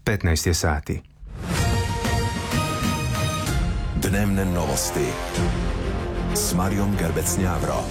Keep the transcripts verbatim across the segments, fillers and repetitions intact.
petnaest je sati. Dnevne novosti s Marijom Gerbec-Njavro.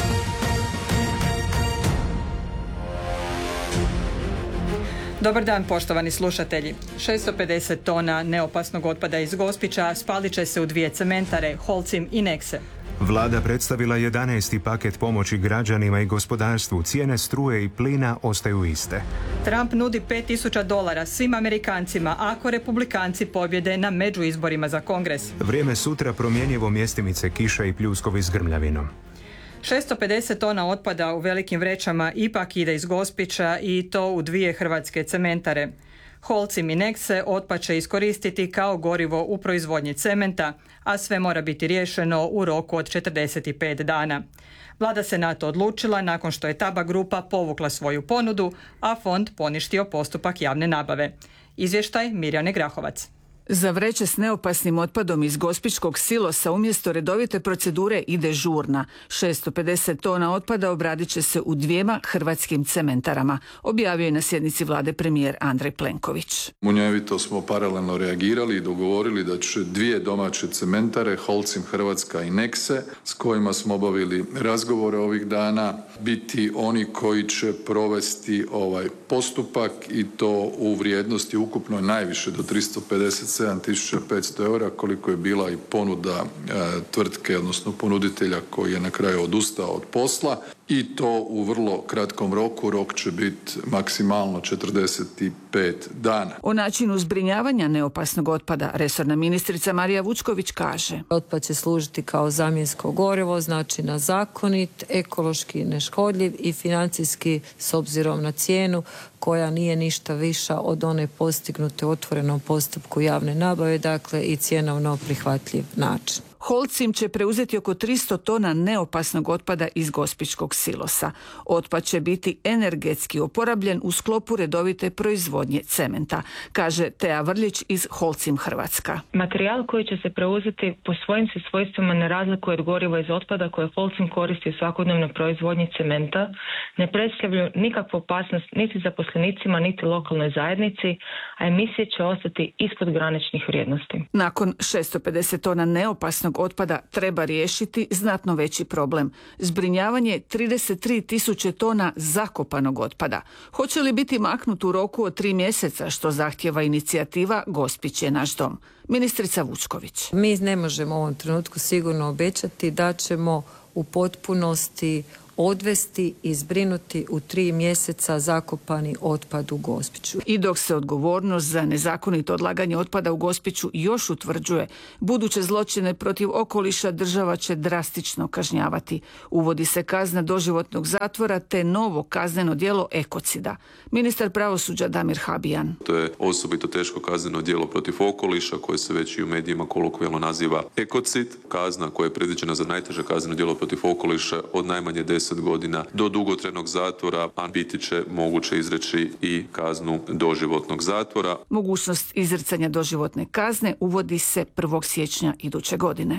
Dobar dan, poštovani slušatelji. šesto pedeset tona neopasnog otpada iz Gospića spalit će se u dvije cementare, Holcim i Nexe. Vlada predstavila jedanaesti paket pomoći građanima i gospodarstvu. Cijene struje i plina ostaju iste. Trump nudi pet tisuća dolara svim Amerikancima ako republikanci pobjede na međuizborima za Kongres. Vrijeme sutra promjenjivo, mjestimice kiša i pljuskovi s grmljavinom. šesto pedeset tona otpada u velikim vrećama ipak ide iz Gospića i to u dvije hrvatske cementare. Holcim i Nexe otpad će iskoristiti kao gorivo u proizvodnji cementa, a sve mora biti riješeno u roku od četrdeset pet dana. Vlada se na to odlučila nakon što je Taba grupa povukla svoju ponudu, a fond poništio postupak javne nabave. Izvještaj Mirjane Grahovac. Za vreće s neopasnim otpadom iz gospićkog silosa umjesto redovite procedure ide žurna. šesto pedeset tona otpada obradit će se u dvijema hrvatskim cementarama, objavio je na sjednici vlade premijer Andrej Plenković. Munjevito smo paralelno reagirali i dogovorili da će dvije domaće cementare, Holcim Hrvatska i Nexe, s kojima smo obavili razgovore ovih dana, biti oni koji će provesti ovaj postupak i to u vrijednosti ukupno najviše do tristo pedeset sedam tisuća petsto eura, koliko je bila i ponuda e, tvrtke, odnosno ponuditelja koji je na kraju odustao od posla, i to u vrlo kratkom roku. Rok će biti maksimalno četrdeset pet dana. O načinu zbrinjavanja neopasnog otpada resorna ministrica Marija Vučković kaže: Otpad će služiti kao zamjensko gorivo, znači na zakonit, ekološki neškodljiv i financijski s obzirom na cijenu koja nije ništa viša od one postignute u otvorenom postupku javne nabave, dakle i cjenovno prihvatljiv način. Holcim će preuzeti oko tristo tona neopasnog otpada iz gospićkog silosa. Otpad će biti energetski oporabljen u sklopu redovite proizvodnje cementa, kaže Teja Vrljić iz Holcim Hrvatska. Materijal koji će se preuzeti po svojim se svojstvima ne razlikuje od goriva iz otpada koje Holcim koristi u svakodnevnoj proizvodnji cementa, ne predstavljaju nikakvu opasnost niti zaposlenicima niti lokalnoj zajednici, a emisije će ostati ispod graničnih vrijednosti. Nakon šesto pedeset tona neopasnog otpada treba riješiti znatno veći problem. Zbrinjavanje trideset tri tisuće tona zakopanog otpada. Hoće li biti maknut u roku od tri mjeseca, što zahtjeva inicijativa Gospić je naš dom? Ministrica Vučković. Mi ne možemo u ovom trenutku sigurno obećati da ćemo u potpunosti odvesti i zbrinuti u tri mjeseca zakopani otpad u Gospiću. I dok se odgovornost za nezakonito odlaganje otpada u Gospiću još utvrđuje, buduće zločine protiv okoliša država će drastično kažnjavati. Uvodi se kazna doživotnog zatvora te novo kazneno djelo ekocida. Ministar pravosuđa Damir Habijan. To je osobito teško kazneno djelo protiv okoliša koje se već i u medijima kolokvijalno naziva ekocid. Kazna koja je predviđena za najteže kazneno djelo protiv okoliša od najmanje deset godina do dugotrajnog zatvora, a biti će moguće izreći i kaznu doživotnog zatvora. Mogućnost izricanja doživotne kazne uvodi se prvog siječnja iduće godine.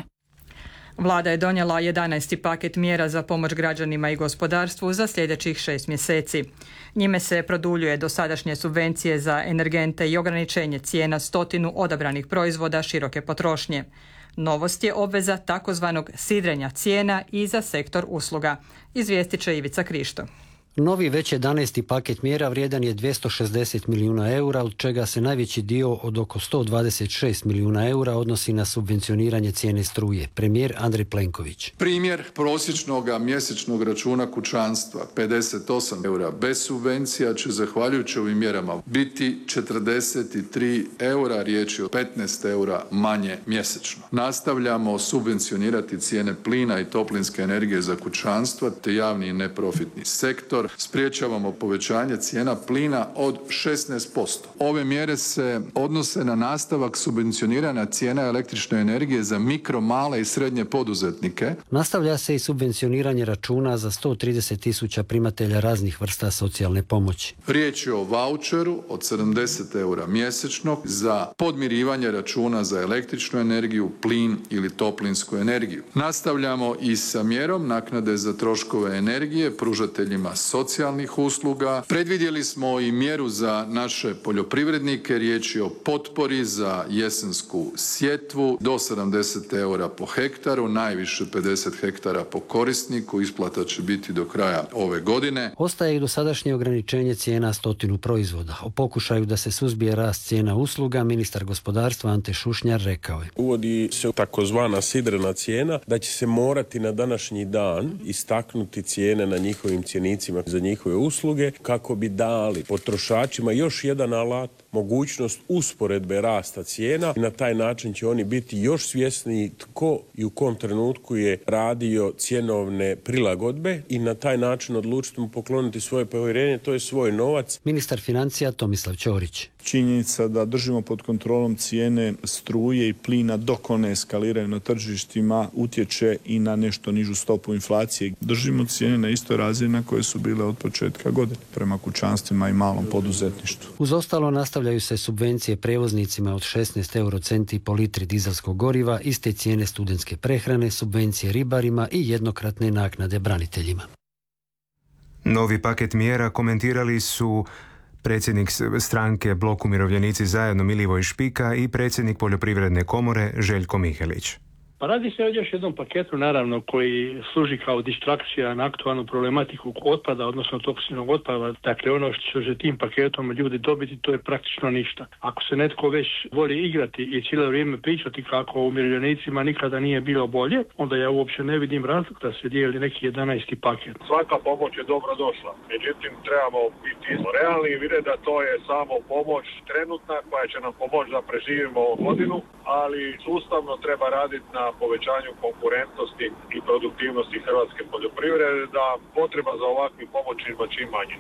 Vlada je donijela jedanaesti paket mjera za pomoć građanima i gospodarstvu za sljedećih šest mjeseci. Njime se produljuje dosadašnje subvencije za energente i ograničenje cijena stotinu odabranih proizvoda široke potrošnje. Novost je obveza takozvanog sidrenja cijena i za sektor usluga, izvijestit će Ivica Krišto. Novi već jedanaesti paket mjera vrijedan je dvjesto šezdeset milijuna eura, od čega se najveći dio od oko sto dvadeset šest milijuna eura odnosi na subvencioniranje cijene struje. Premijer Andrej Plenković. Primjer prosječnog mjesečnog računa kućanstva pedeset osam eura bez subvencija će zahvaljujući ovim mjerama biti četrdeset tri eura, riječ je o petnaest eura manje mjesečno. Nastavljamo subvencionirati cijene plina i toplinske energije za kućanstva te javni i neprofitni sektor. Spriječavamo povećanje cijena plina od šesnaest posto. Ove mjere se odnose na nastavak subvencioniranja cijena električne energije za mikro, male i srednje poduzetnike. Nastavlja se i subvencioniranje računa za sto trideset tisuća primatelja raznih vrsta socijalne pomoći. Riječ je o vaučeru od sedamdeset eura mjesečno za podmirivanje računa za električnu energiju, plin ili toplinsku energiju. Nastavljamo i sa mjerom naknade za troškove energije pružateljima socijalnih usluga. Predvidjeli smo i mjeru za naše poljoprivrednike, riječ je o potpori za jesensku sjetvu do sedamdeset eura po hektaru, najviše pedeset hektara po korisniku, isplata će biti do kraja ove godine. Ostaje i dosadašnje ograničenje cijena stotinu proizvoda. O pokušaju da se suzbije rast cijena usluga, ministar gospodarstva Ante Šušnjar rekao je: Uvodi se takozvana sidrena cijena, da će se morati na današnji dan istaknuti cijene na njihovim cjenicima za njihove usluge kako bi dali potrošačima još jedan alat, mogućnost usporedbe rasta cijena. Na taj način će oni biti još svjesniji tko i u kom trenutku je radio cjenovne prilagodbe i na taj način odlučiti mu pokloniti svoje povjerenje, to je svoj novac. Ministar financija Tomislav Ćorić: Činjenica da držimo pod kontrolom cijene struje i plina dok one eskaliraju na tržištima utječe i na nešto nižu stopu inflacije. Držimo cijene na istoj razini na koje su bile od početka godine prema kućanstvima i malom poduzetništvu. Uz ostalo nastavljaju se subvencije prevoznicima od šesnaest eurocenti po litri dizelskog goriva, iste cijene studentske prehrane, subvencije ribarima i jednokratne naknade braniteljima. Novi paket mjera komentirali su predsjednik stranke Blok umirovljenici zajedno Milivoj Špika i predsjednik Poljoprivredne komore Željko Mihelić. Pa radi se o još jednom paketu, naravno, koji služi kao distrakcija na aktualnu problematiku otpada, odnosno toksičnog otpada. Dakle, ono što će se tim paketom ljudi dobiti, to je praktično ništa. Ako se netko već voli igrati i cijelo vrijeme pričati kako umirovljenicima nikada nije bilo bolje, onda ja uopće ne vidim razlog da se dijeli neki jedanaesti paket. Svaka pomoć je dobro došla. Međutim, trebamo biti realni i vidjeti da to je samo pomoć trenutna koja će nam pomoći da preživimo ovu godinu, ali sustavno treba raditi na povećanju konkurentnosti i produktivnosti hrvatske poljoprivrede, da potreba za ovakvim pomoćima čim manje.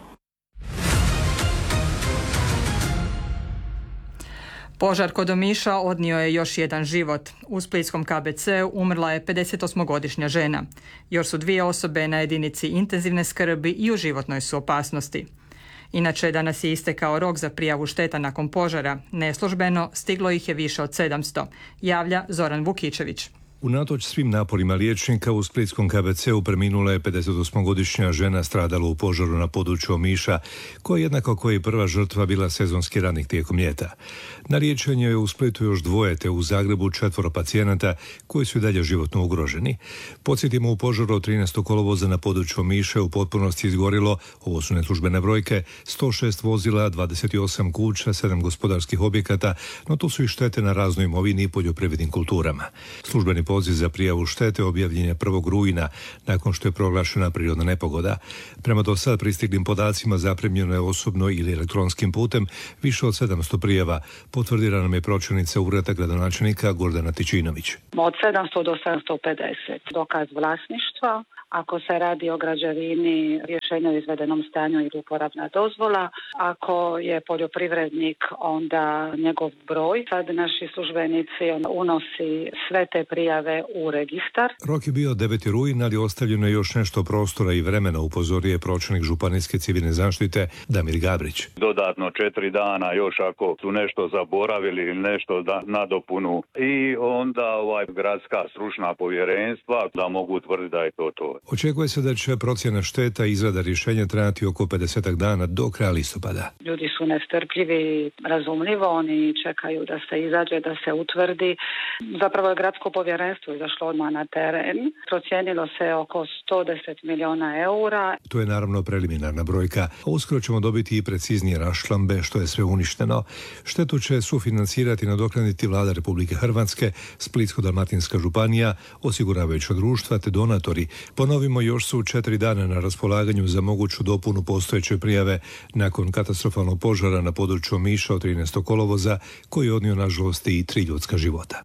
Požar kod Omiša odnio je još jedan život. U splitskom K B C-u umrla je pedesetosmogodišnja žena. Još su dvije osobe na jedinici intenzivne skrbi i u životnoj su opasnosti. Inače, danas je istekao rok za prijavu šteta nakon požara. Neslužbeno stiglo ih je više od sedamsto. Javlja Zoran Vukičević. Unatoč svim naporima liječnika u splitskom K B C-u preminula je pedesetosmogodišnja žena stradala u požaru na području Omiša, koja jednako kao i prva žrtva bila sezonski radnik tijekom ljeta. Na liječenju je u Splitu još dvoje, te u Zagrebu četvoro pacijenata koji su i dalje životno ugroženi. Podsjetimo, u požaru od trinaestog kolovoza na području Omiša u potpunosti izgorilo, ovo su neslužbene brojke, sto šest vozila, dvadeset osam kuća, sedam gospodarskih objekata, no tu su i štete na raznoj imovini i poljoprivrednim kulturama. Službeni poziv za prijavu štete objavljen je prvog rujna, nakon što je proglašena prirodna nepogoda. Prema do sad pristiglim podacima zaprimljeno je osobno ili elektronskim putem više od sedamsto prijava, potvrdila nam je pročelnica ureda gradonačelnika Gordana Tičinović. Od sedamsto do sedamsto pedeset dokaz vlasništva. Ako se radi o građevini, rješenje o izvedenom stanju ili uporabna dozvola. Ako je poljoprivrednik, onda njegov broj. Sad naši službenici unosi sve te prijave u registar. Rok je bio deveti rujan, ali ostavljeno je još nešto prostora i vremena, upozorio je pročelnik Županijske civilne zaštite Damir Gabrić. Dodatno četiri dana još ako su nešto zaboravili ili nešto da nadopunu i onda ovaj gradska stručna povjerenstva da mogu tvrditi da je to to. Očekuje se da će procjena šteta i izrada rješenja trajati oko pedeset dana do kraja listopada. Ljudi su nestrpljivi, razumljivo, oni čekaju da se izađe, da se utvrdi. Zapravo je gradsko povjerenstvo izašlo odmah na teren. Procijenilo se oko sto deset milijuna eura. To je naravno preliminarna brojka, a uskoro ćemo dobiti i preciznije raščlambe što je sve uništeno. Štetu će sufinancirati i nadoknaditi Vlada Republike Hrvatske, Splitsko-dalmatinska županija, osiguravajuća društva te donatori. Ponovimo, još su četiri dana na raspolaganju za moguću dopunu postojeće prijave nakon katastrofalnog požara na području Omiša od trinaestog kolovoza, koji je odnio nažalost i tri ljudska života.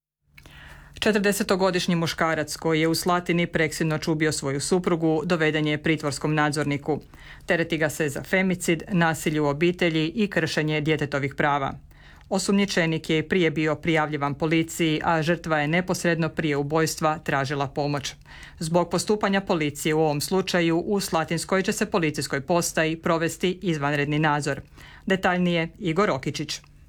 četrdesetogodišnji muškarac koji je u Slatini preksinoć ubio svoju suprugu doveden je pritvorskom nadzorniku. Tereti ga se za femicid, nasilje u obitelji i kršenje djetetovih prava. Osumnjičenik je prije bio prijavljivan policiji, a žrtva je neposredno prije ubojstva tražila pomoć. Zbog postupanja policije u ovom slučaju u Slatinskoj će se policijskoj postaji provesti izvanredni nadzor. Detaljnije Igor Okičić.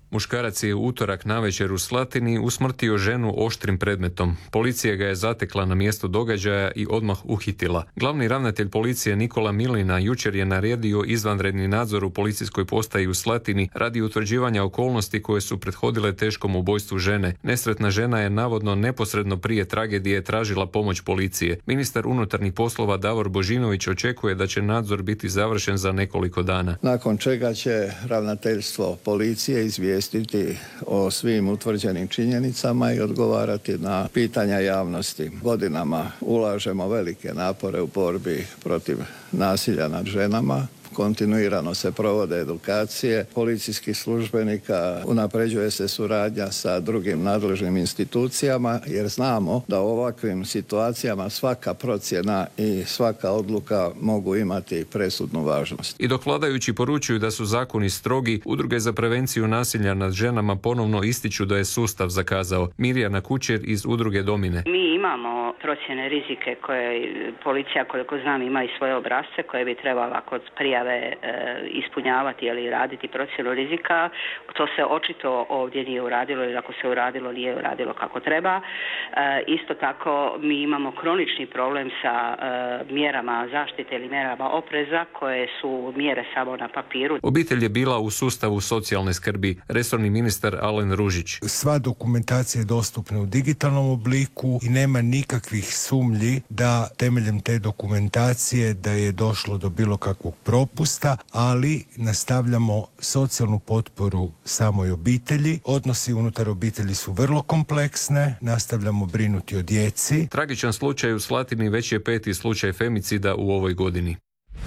Muškarac je u utorak navečer u Slatini usmrtio ženu oštrim predmetom. Policija ga je zatekla na mjestu događaja i odmah uhitila. Glavni ravnatelj policije Nikola Milina jučer je naredio izvanredni nadzor u policijskoj postaji u Slatini radi utvrđivanja okolnosti koje su prethodile teškom ubojstvu žene. Nesretna žena je navodno neposredno prije tragedije tražila pomoć policije. Ministar unutarnjih poslova Davor Božinović očekuje da će nadzor biti završen za nekoliko dana. Nakon čega će ravnateljstvo policije izvijestiti o svim utvrđenim činjenicama i odgovarati na pitanja javnosti. Godinama ulažemo velike napore u borbi protiv nasilja nad ženama. Kontinuirano se provode edukacije policijskih službenika, unapređuje se suradnja sa drugim nadležnim institucijama jer znamo da u ovakvim situacijama svaka procjena i svaka odluka mogu imati presudnu važnost. I dok vladajući poručuju da su zakoni strogi, udruge za prevenciju nasilja nad ženama ponovno ističu da je sustav zakazao. Mirjana Kučer iz udruge Domine. Mi imamo procjene rizike koje policija, koliko znam, ima i svoje obrasce koje bi trebala kod prijave e, ispunjavati ili raditi procjenu rizika. To se očito ovdje nije uradilo ili ako se uradilo nije uradilo kako treba. E, isto tako mi imamo kronični problem sa e, mjerama zaštite ili mjerama opreza koje su mjere samo na papiru. Obitelj je bila u sustavu socijalne skrbi. Resorni ministar Alen Ružić. Sva dokumentacija je dostupna u digitalnom obliku i nema nikakvih sumnji da temeljem te dokumentacije da je došlo do bilo kakvog propusta, ali nastavljamo socijalnu potporu samoj obitelji. Odnosi unutar obitelji su vrlo kompleksne, nastavljamo brinuti o djeci. Tragičan slučaj u Slatini već je peti slučaj femicida u ovoj godini.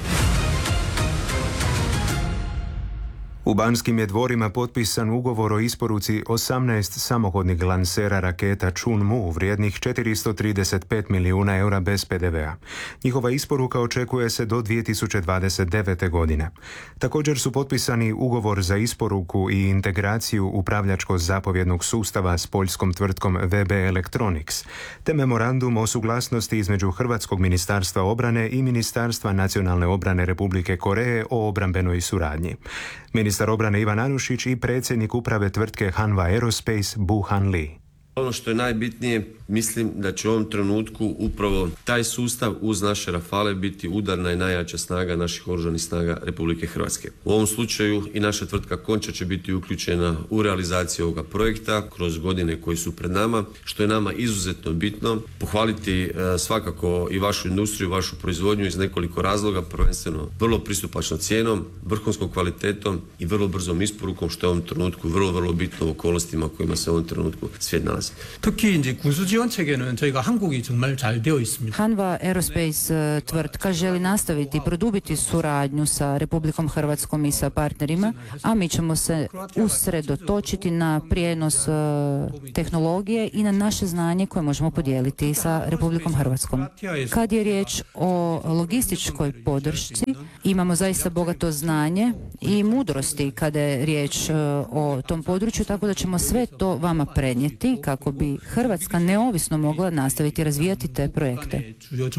U Banskim je dvorima potpisan ugovor o isporuci osamnaest samohodnih lansera raketa Chunmu vrijednih četiristo trideset pet milijuna eura bez pe de vea. Njihova isporuka očekuje se do dvije tisuće dvadeset devete. godine. Također su potpisani ugovor za isporuku i integraciju upravljačko-zapovjednog sustava s poljskom tvrtkom ve be Electronics, te memorandum o suglasnosti između Hrvatskog ministarstva obrane i Ministarstva nacionalne obrane Republike Koreje o obrambenoj suradnji. Ministar obrane Ivan Anušić i predsjednik uprave tvrtke Hanwha Aerospace Bu Han Lee. Ono što je najbitnije, mislim da će u ovom trenutku upravo taj sustav uz naše Rafale biti udarna i najjača snaga naših oružanih snaga Republike Hrvatske. U ovom slučaju i naša tvrtka Konča će biti uključena u realizaciju ovoga projekta kroz godine koji su pred nama, što je nama izuzetno bitno. Pohvaliti e, svakako i vašu industriju, vašu proizvodnju iz nekoliko razloga, prvenstveno vrlo pristupačnom cijenom, vrhunskom kvalitetom i vrlo brzom isporukom, što je u ovom trenutku vrlo, vrlo bitno u okolnostima u kojima se u ovom trenutku svijet nalazi. 특히 이제 군수 지원 체계는 저희가 한국이 정말 잘 되어 있습니다. Hanwha Aerospace tvrtka želi nastaviti i produbiti suradnju sa Republikom Hrvatskom i sa partnerima, a mi ćemo se usredotočiti na prijenos tehnologije i na naše znanje koje možemo podijeliti sa Republikom Hrvatskom. Kad je riječ o logističkoj podršci, imamo zaista bogato znanje i mudrosti kada je riječ o tom području, tako da ćemo sve to vama prenijeti kako bi Hrvatska neovisno mogla nastaviti razvijati te projekte.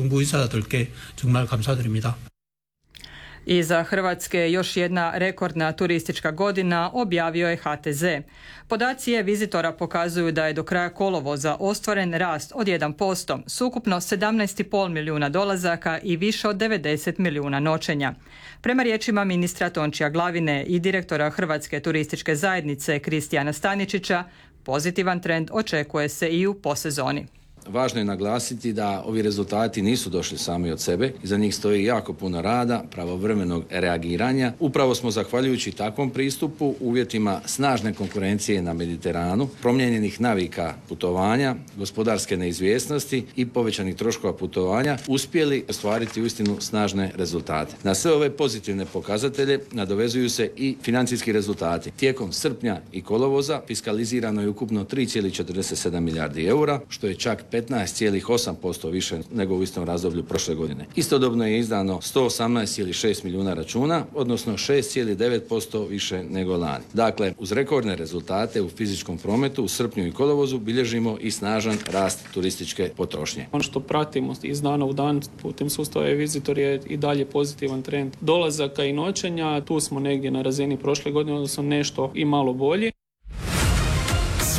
I za Hrvatske još jedna rekordna turistička godina, objavio je ha te ze. Podaci e-vizitora pokazuju da je do kraja kolovoza ostvaren rast od jedan posto, s ukupno sedamnaest zarez pet milijuna dolazaka i više od devedeset milijuna noćenja. Prema riječima ministra Tončija Glavine i direktora Hrvatske turističke zajednice Kristijana Staničića, pozitivan trend očekuje se i u posezoni. Važno je naglasiti da ovi rezultati nisu došli sami od sebe, iza njih stoji jako puno rada, pravovremenog reagiranja. Upravo smo zahvaljujući takvom pristupu, uvjetima snažne konkurencije na Mediteranu, promijenjenih navika putovanja, gospodarske neizvjesnosti i povećanih troškova putovanja, uspjeli ostvariti uistinu snažne rezultate. Na sve ove pozitivne pokazatelje nadovezuju se i financijski rezultati. Tijekom srpnja i kolovoza fiskalizirano je ukupno tri zarez četrdeset sedam milijardi eura, što je čak petnaest zarez osam posto više nego u istom razdoblju prošle godine. Istodobno je izdano sto osamnaest zarez šest milijuna računa, odnosno šest zarez devet posto više nego lani. Dakle, uz rekordne rezultate u fizičkom prometu u srpnju i kolovozu bilježimo i snažan rast turističke potrošnje. Ono što pratimo iz dana u dan putem sustava e-vizitor je i dalje pozitivan trend dolazaka i noćenja. Tu smo negdje na razini prošle godine, odnosno nešto i malo bolji.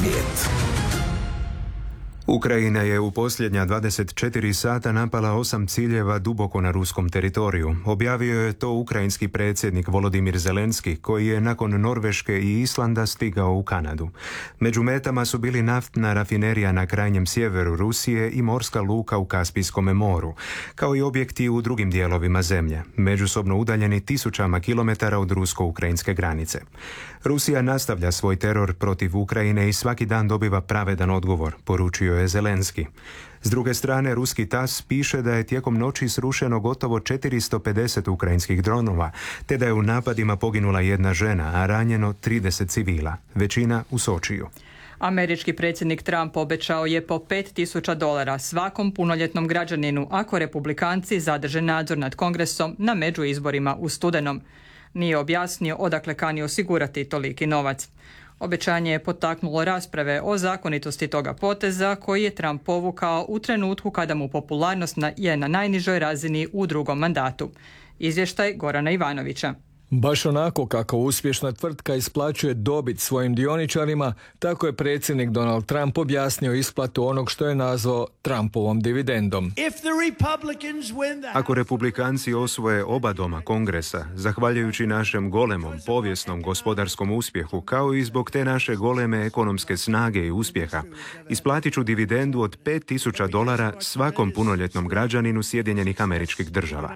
Svijet. Ukrajina je u posljednja dvadeset četiri sata napala osam ciljeva duboko na ruskom teritoriju. Objavio je to ukrajinski predsjednik Volodimir Zelenski, koji je nakon Norveške i Islanda stigao u Kanadu. Među metama su bili naftna rafinerija na krajnjem sjeveru Rusije i morska luka u Kaspijskom moru, kao i objekti u drugim dijelovima zemlje, međusobno udaljeni tisućama kilometara od rusko-ukrajinske granice. Rusija nastavlja svoj teror protiv Ukrajine i svaki dan dobiva pravedan odgovor, poručio je Zelenski. S druge strane, ruski tas piše da je tijekom noći srušeno gotovo četiristo pedeset ukrajinskih dronova, te da je u napadima poginula jedna žena, a ranjeno trideset civila, većina u Sočiju. Američki predsjednik Trump obećao je po pet tisuća dolara svakom punoljetnom građaninu ako republikanci zadrže nadzor nad Kongresom na međuizborima u studenom. Nije objasnio odakle kani osigurati toliki novac. Obećanje je potaknulo rasprave o zakonitosti toga poteza koji je Trump povukao u trenutku kada mu popularnost je na najnižoj razini u drugom mandatu. Izvještaj Gorana Ivanovića. Baš onako kako uspješna tvrtka isplaćuje dobit svojim dioničarima, tako je predsjednik Donald Trump objasnio isplatu onog što je nazvao Trumpovom dividendom. Ako republikanci osvoje oba doma Kongresa, zahvaljujući našem golemom povijesnom gospodarskom uspjehu, kao i zbog te naše goleme ekonomske snage i uspjeha, isplatit ću dividendu od pet tisuća dolara svakom punoljetnom građaninu Sjedinjenih Američkih Država.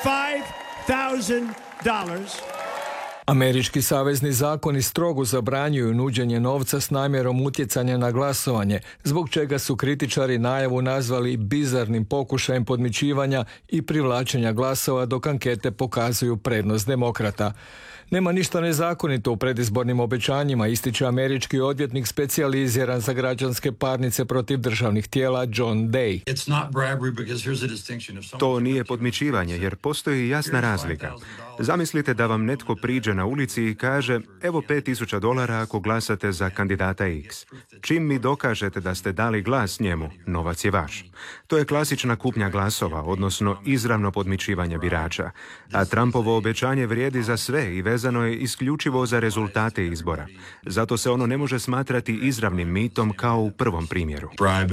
Američki savezni zakoni strogo zabranjuju nuđenje novca s namjerom utjecanja na glasovanje, zbog čega su kritičari najavu nazvali bizarnim pokušajem podmićivanja i privlačenja glasova dok ankete pokazuju prednost demokrata. Nema ništa nezakonito u predizbornim obećanjima, ističe američki odvjetnik specijaliziran za građanske parnice protiv državnih tijela John Day. To nije podmićivanje jer postoji jasna razlika. Zamislite da vam netko priđe na ulici i kaže evo pet tisuća dolara ako glasate za kandidata X. Čim mi dokažete da ste dali glas njemu, novac je vaš. To je klasična kupnja glasova, odnosno izravno podmićivanje birača. A Trumpovo obećanje vrijedi za sve i vezano je isključivo za rezultate izbora. Zato se ono ne može smatrati izravnim mitom kao u prvom primjeru.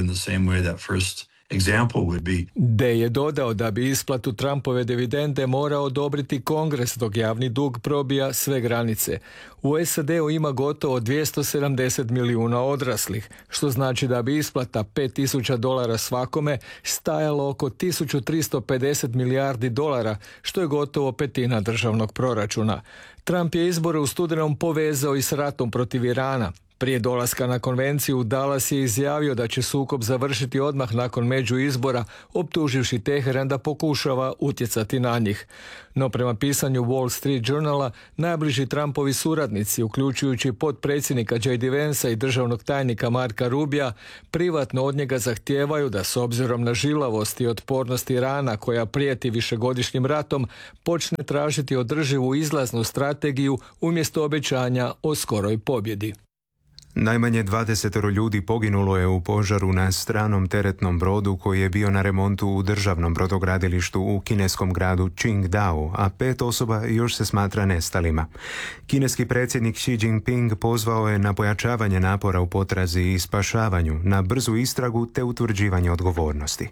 Day je dodao da bi isplatu Trumpove dividende morao odobriti Kongres dok javni dug probija sve granice. U S A D-u ima gotovo dvjesto sedamdeset milijuna odraslih, što znači da bi isplata pet tisuća dolara svakome stajalo oko tisuću tristo pedeset milijardi dolara, što je gotovo petina državnog proračuna. Trump je izbore u studenom povezao i s ratom protiv Irana. Prije dolaska na konvenciju Dallas je izjavio da će sukob završiti odmah nakon međuizbora, optuživši Teheran da pokušava utjecati na njih. No prema pisanju Wall Street Journala, najbliži Trumpovi suradnici, uključujući potpredsjednika J D Vansa i državnog tajnika Marka Rubija, privatno od njega zahtijevaju da s obzirom na žilavost i otpornost Irana koja prijeti višegodišnjim ratom, počne tražiti održivu izlaznu strategiju umjesto obećanja o skoroj pobjedi. Najmanje dvadeset ljudi poginulo je u požaru na stranom teretnom brodu koji je bio na remontu u državnom brodogradilištu u kineskom gradu Qingdao, a pet osoba još se smatra nestalima. Kineski predsjednik Xi Jinping pozvao je na pojačavanje napora u potrazi i spašavanju, na brzu istragu te utvrđivanje odgovornosti.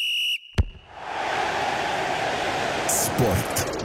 Sport.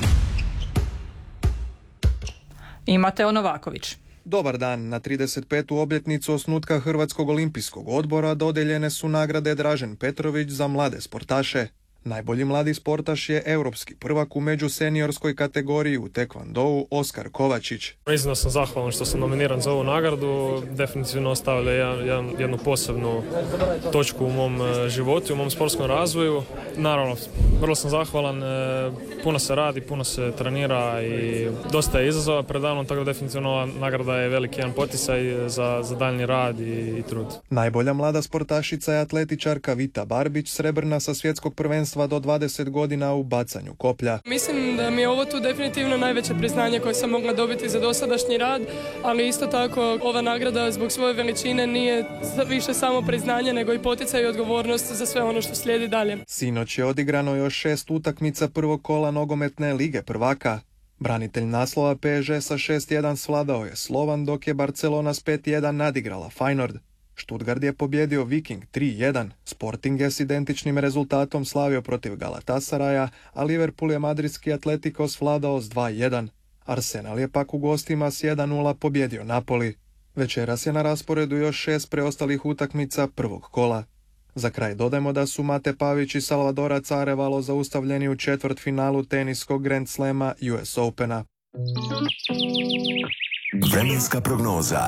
I Mateo Novaković. Dobar dan. Na trideset petu obljetnicu osnutka Hrvatskog olimpijskog odbora dodijeljene su nagrade Dražen Petrović za mlade sportaše. Najbolji mladi sportaš je europski prvak u međuseniorskoj kategoriji u tekvandou Oskar Kovačić. Iznimno sam zahvalan što sam nominiran za ovu nagradu. Definitivno ostavlja jedan, jednu posebnu točku u mom životu, u mom sportskom razvoju. Naravno, vrlo sam zahvalan. Puno se radi, puno se trenira i dosta je izazova pred mnom, tako da definitivno ova nagrada je veliki jedan poticaj za, za daljnji rad i, i trud. Najbolja mlada sportašica je atletičarka Vita Barbić, srebrna sa svjetskog prvenstva do dvadeset godina u bacanju koplja. Mislim da mi je ovo tu definitivno najveće priznanje koje sam mogla dobiti za dosadašnji rad, ali isto tako ova nagrada zbog svoje veličine nije više samo priznanje, nego i poticaj i odgovornost za sve ono što slijedi dalje. Sinoć je odigrano još šest utakmica prvog kola nogometne lige prvaka. Branitelj naslova P S G sa šest jedan svladao je Slovan, dok je Barcelona s pet jedan nadigrala Feyenoord. Stuttgart je pobjedio Viking tri jedan, Sporting je s identičnim rezultatom slavio protiv Galatasaraja, a Liverpool je madridski Atletico svladao s dva jedan. Arsenal je pak u gostima s jedan nula pobjedio Napoli. Večeras je na rasporedu još šest preostalih utakmica prvog kola. Za kraj dodajmo da su Mate Pavić i Salvadorac Arevalo zaustavljeni u četvrtfinalu teniskog Grand Slama U S Opena. Vremenska prognoza.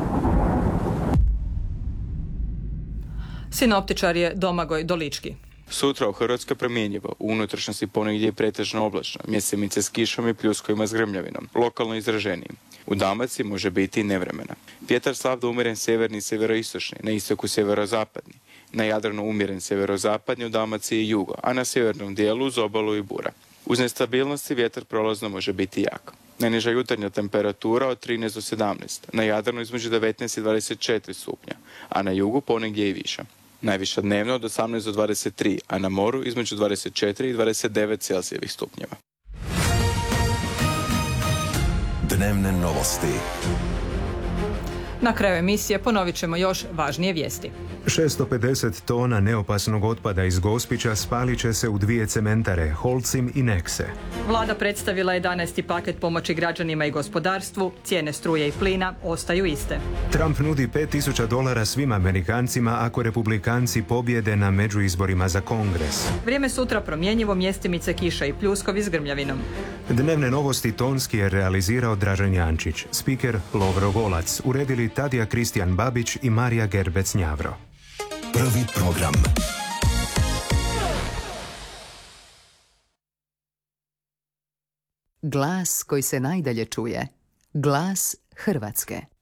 Sinoptičar je Domagoj Dolički. Sutra u Hrvatskoj promjenjivo, u unutrašnjosti ponegdje je pretežno oblačno, mjesemice s kišom i pljuskovima s grmljavinom, lokalno izraženijim. U Dalmaciji može biti i nevremena. Vjetar slab do umjeren sjeverni i sjeveroistočni, na istoku sjeverozapadni. Na Jadranu umjeren sjeverozapadni, u Dalmaciji i jugo, a na sjevernom dijelu uz obalu i bura. Uz nestabilnosti vjetar prolazno može biti jak. Najniža jutarnja temperatura od trinaest do sedamnaest, na Jadranu između devetnaest i dvadeset četiri stupnja, a na jugu ponegdje i više. Najviša dnevno od osamnaest do dvadeset tri, a na moru između dvadeset četiri i dvadeset devet Celzijevih stupnjeva. Dnevne novosti. Na kraju emisije ponovit ćemo još važnije vijesti. šesto pedeset tona neopasnog otpada iz Gospića spalit će se u dvije cementare, Holcim i Nexe. Vlada predstavila jedanaesti paket pomoći građanima i gospodarstvu, cijene struje i plina ostaju iste. Trump nudi pet tisuća dolara svim Amerikancima ako republikanci pobjede na međuizborima za Kongres. Vrijeme sutra promjenjivo, mjestimice kiša i pljuskovi s grmljavinom. Dnevne novosti tonski je realizirao Dražen Jančić, spiker Lovro Golac, uredili Tadija Kristijan Babić i Marija Gerbec-Njavro. Prvi program. Glas koji se najdalje čuje. Glas Hrvatske.